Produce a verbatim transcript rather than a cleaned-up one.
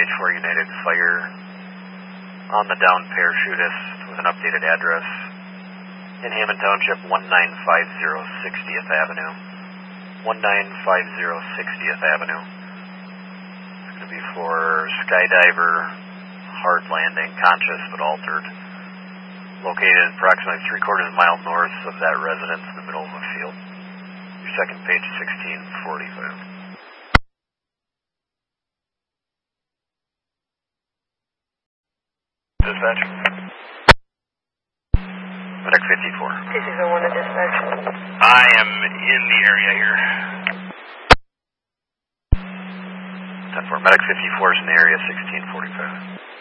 H four United Fire on the down parachutist with an updated address in Hammond Township, one nine five zero sixtieth Avenue. one nine five zero sixtieth Avenue. It's going to be for skydiver, hard landing, conscious but altered. Located approximately three quarters of a mile north of that residence in the middle of a field. Your second page, sixteen forty-five. Dispatch. Medic fifty-four. This is a one of dispatch. I am in the area here. ten four. Medic fifty-four is in the area, sixteen forty-five.